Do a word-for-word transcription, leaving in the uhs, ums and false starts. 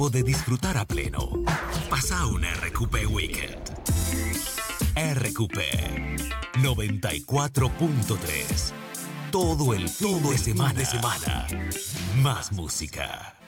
de disfrutar a pleno. Pasa un R Q P Weekend. R Q P noventa y cuatro punto tres. Todo el fin de semana. de semana. Más música.